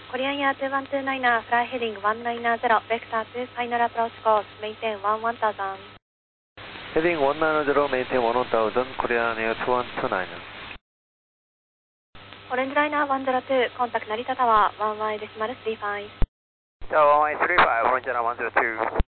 Korean Air 2129, fly heading 190, vector to final approach course, maintain 1000. Heading 190, maintain 1000, Korean Air 2129. Orange Liner 102, contact Narita Tower, 11.35. Tower 11.35, Orange Liner 102.